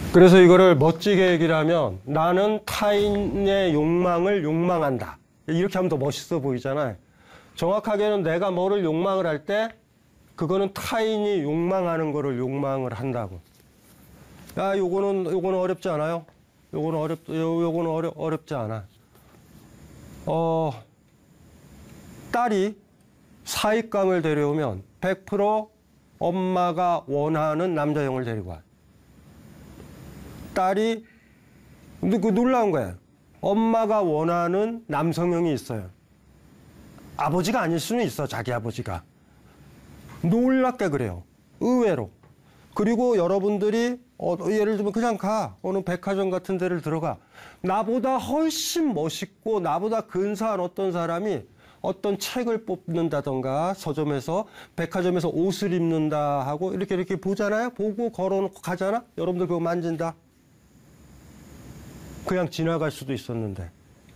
그래서 이거를 멋지게 얘기를 하면 나는 타인의 욕망을 욕망한다. 이렇게 하면 더 멋있어 보이잖아요. 정확하게는 내가 뭐를 욕망을 할 때 그거는 타인이 욕망하는 거를 욕망을 한다고. 야, 요거는 어렵지 않아요? 요거는 어렵지 않아. 딸이 사익감을 데려오면 100% 엄마가 원하는 남자형을 데리고 와. 딸이, 근데 그 놀라운 거야. 엄마가 원하는 남성형이 있어요. 아버지가 아닐 수는 있어, 자기 아버지가. 놀랍게 그래요. 의외로. 그리고 여러분들이 예를 들면 그냥 가. 어느 백화점 같은 데를 들어가. 나보다 훨씬 멋있고 나보다 근사한 어떤 사람이 어떤 책을 뽑는다던가 서점에서 백화점에서 옷을 입는다 하고 이렇게 보잖아요. 보고 걸어놓고 가잖아. 여러분들 그거 만진다. 그냥 지나갈 수도 있었는데.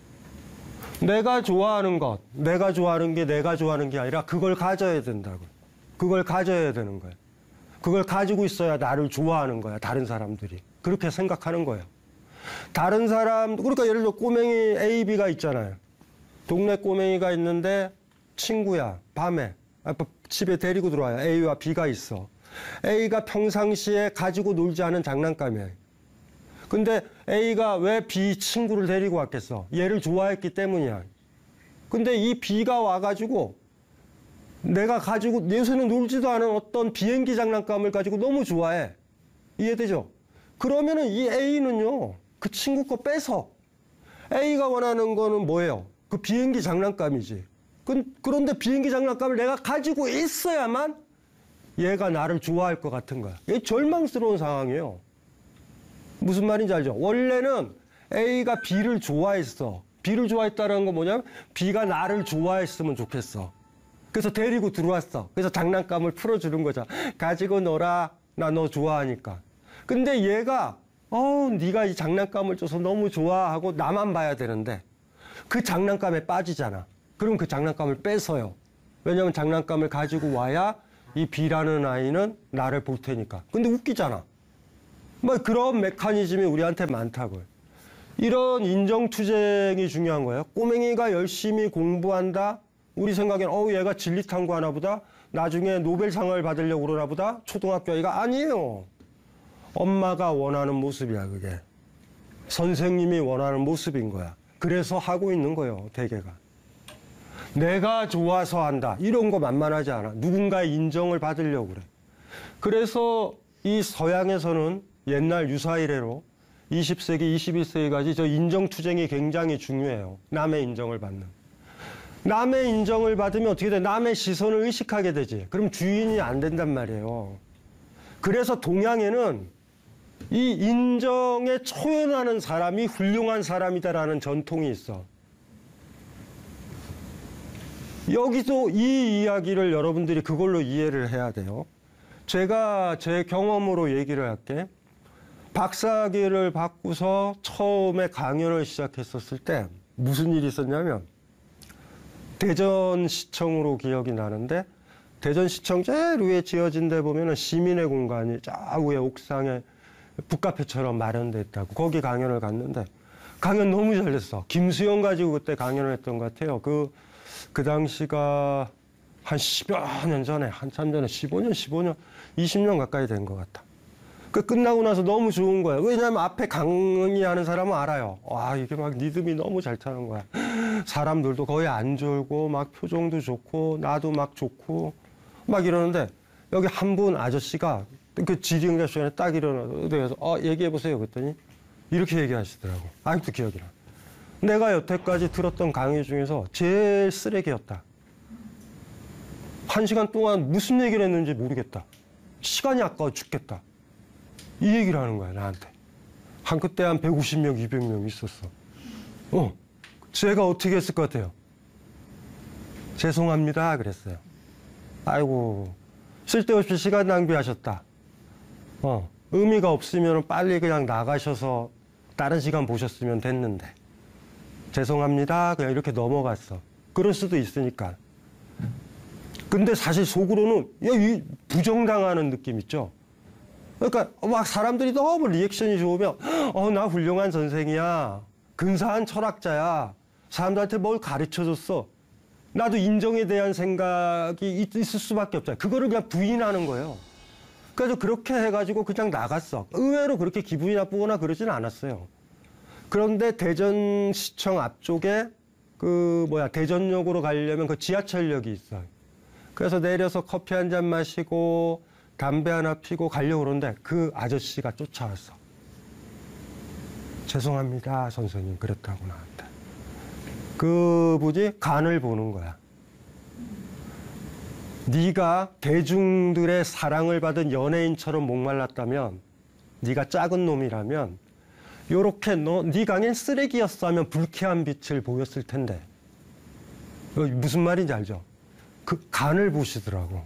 내가 좋아하는 것, 내가 좋아하는 게 아니라 그걸 가져야 된다고. 그걸 가져야 되는 거예요. 그걸 가지고 있어야 나를 좋아하는 거야, 다른 사람들이. 그렇게 생각하는 거예요. 다른 사람, 그러니까 예를 들어 꼬맹이 A, B가 있잖아요. 동네 꼬맹이가 있는데 친구야, 밤에 집에 데리고 들어와요. A와 B가 있어. A가 평상시에 가지고 놀지 않은 장난감이에요. 근데 A가 왜 B 친구를 데리고 왔겠어? 얘를 좋아했기 때문이야. 근데 이 B가 와가지고 내가 가지고 요새는 놀지도 않은 어떤 비행기 장난감을 가지고 너무 좋아해. 이해되죠? 그러면은 이 A는요, 그 친구 거 뺏어. A가 원하는 거는 뭐예요? 그 비행기 장난감이지. 그런데 비행기 장난감을 내가 가지고 있어야만 얘가 나를 좋아할 것 같은 거야. 이게 절망스러운 상황이에요. 무슨 말인지 알죠? 원래는 A가 B를 좋아했어. B를 좋아했다는 건 뭐냐면 B가 나를 좋아했으면 좋겠어. 그래서 데리고 들어왔어. 그래서 장난감을 풀어주는 거죠. 가지고 놀아. 나 너 좋아하니까. 근데 얘가 네가 이 장난감을 줘서 너무 좋아하고 나만 봐야 되는데 그 장난감에 빠지잖아. 그럼 그 장난감을 뺏어요. 왜냐면 장난감을 가지고 와야 이 B라는 아이는 나를 볼 테니까. 근데 웃기잖아. 뭐 그런 메커니즘이 우리한테 많다고요. 이런 인정투쟁이 중요한 거예요. 꼬맹이가 열심히 공부한다. 우리 생각엔 얘가 진리탐구하나 보다. 나중에 노벨상을 받으려고 그러나 보다. 초등학교 아이가 아니에요. 엄마가 원하는 모습이야, 그게. 선생님이 원하는 모습인 거야. 그래서 하고 있는 거예요, 대개가. 내가 좋아서 한다. 이런 거 만만하지 않아. 누군가의 인정을 받으려고 그래. 그래서 이 서양에서는 옛날 유사이래로 20세기, 21세기까지 저 인정투쟁이 굉장히 중요해요. 남의 인정을 받는. 남의 인정을 받으면 어떻게 돼? 남의 시선을 의식하게 되지. 그럼 주인이 안 된단 말이에요. 그래서 동양에는 이 인정에 초연하는 사람이 훌륭한 사람이다라는 전통이 있어. 여기서 이 이야기를 여러분들이 그걸로 이해를 해야 돼요. 제가 제 경험으로 얘기를 할게. 박사학위를 받고서 처음에 강연을 시작했었을 때 무슨 일이 있었냐면 대전시청으로 기억이 나는데 대전시청 제일 위에 지어진 데 보면은 시민의 공간이 저 위에 옥상에 북카페처럼 마련돼 있다고. 거기 강연을 갔는데 강연 너무 잘 됐어. 김수영 가지고 그때 강연을 했던 것 같아요. 그 당시가 한 10여 년 전에, 한참 전에 15년, 20년 가까이 된 것 같다. 그 끝나고 나서 너무 좋은 거야. 왜냐하면 앞에 강의하는 사람은 알아요. 와, 이게 막 리듬이 너무 잘 타는 거야. 사람들도 거의 안 졸고 막 표정도 좋고 나도 막 좋고 막 이러는데 여기 한 분 아저씨가 그 질의응답 시간에 딱 일어나서 얘기해보세요. 그랬더니 이렇게 얘기하시더라고. 아직도 기억이 나. 내가 여태까지 들었던 강의 중에서 제일 쓰레기였다. 1시간 동안 무슨 얘기를 했는지 모르겠다. 시간이 아까워 죽겠다. 이 얘기를 하는 거야, 나한테. 그때 한 150명, 200명 있었어. 제가 어떻게 했을 것 같아요? 죄송합니다. 그랬어요. 아이고, 쓸데없이 시간 낭비하셨다. 의미가 없으면 빨리 그냥 나가셔서 다른 시간 보셨으면 됐는데. 죄송합니다. 그냥 이렇게 넘어갔어. 그럴 수도 있으니까. 근데 사실 속으로는 이 부정당하는 느낌 있죠? 그러니까 막 사람들이 너무 리액션이 좋으면 나 훌륭한 선생이야. 근사한 철학자야. 사람들한테 뭘 가르쳐줬어. 나도 인정에 대한 생각이 있을 수밖에 없잖아요. 그거를 그냥 부인하는 거예요. 그래서 그렇게 해가지고 그냥 나갔어. 의외로 그렇게 기분이 나쁘거나 그러지는 않았어요. 그런데 대전시청 앞쪽에 대전역으로 가려면 그 지하철역이 있어요. 그래서 내려서 커피 한 잔 마시고 담배 하나 피고 가려고 그러는데 그 아저씨가 쫓아왔어. 죄송합니다, 선생님. 그랬다고 나한테. 그분이 간을 보는 거야. 네가 대중들의 사랑을 받은 연예인처럼 목말랐다면, 네가 작은 놈이라면 요렇게 네 강엔 쓰레기였어 하면 불쾌한 빛을 보였을 텐데. 무슨 말인지 알죠? 그 간을 보시더라고.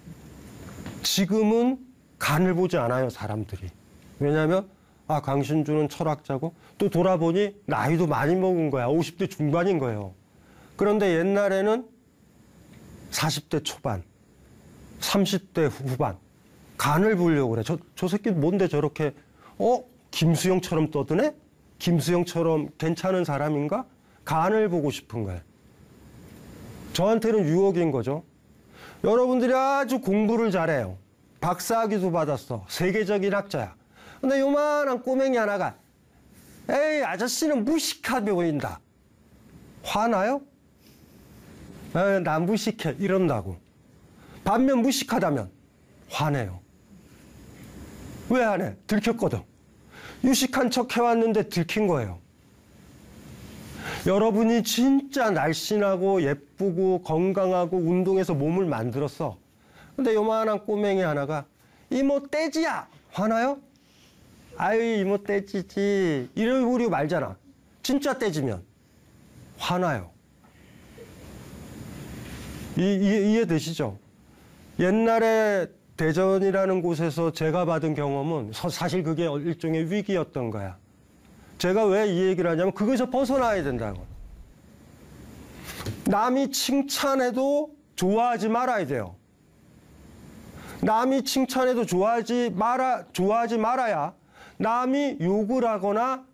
지금은 간을 보지 않아요, 사람들이. 왜냐하면 강신주는 철학자고 또 돌아보니 나이도 많이 먹은 거야. 50대 중반인 거예요. 그런데 옛날에는 40대 초반, 30대 후반 간을 보려고 그래. 저 새끼 뭔데 저렇게 김수영처럼 떠드네? 김수영처럼 괜찮은 사람인가? 간을 보고 싶은 거예요. 저한테는 유혹인 거죠. 여러분들이 아주 공부를 잘해요. 박사학위도 받았어. 세계적인 학자야. 근데 요만한 꼬맹이 하나가 에이, 아저씨는 무식해 보인다. 화나요? 나 무식해. 이런다고. 반면 무식하다면 화내요. 왜 안 해? 들켰거든. 유식한 척 해왔는데 들킨 거예요. 여러분이 진짜 날씬하고 예쁘고 건강하고 운동해서 몸을 만들었어. 근데 요만한 꼬맹이 하나가 이모 떼지야. 화나요? 아유, 이모 떼지지. 이러고 말잖아. 진짜 떼지면 화나요. 이해되시죠? 옛날에 대전이라는 곳에서 제가 받은 경험은 사실 그게 일종의 위기였던 거야. 제가 왜 이 얘기를 하냐면 그것에서 벗어나야 된다고. 남이 칭찬해도 좋아하지 말아야 돼요. 남이 칭찬해도 좋아하지 말아야 남이 욕을 하거나